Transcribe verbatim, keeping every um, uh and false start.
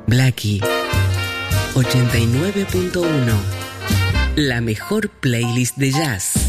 Blackie ochenta y nueve punto uno. La mejor playlist de jazz.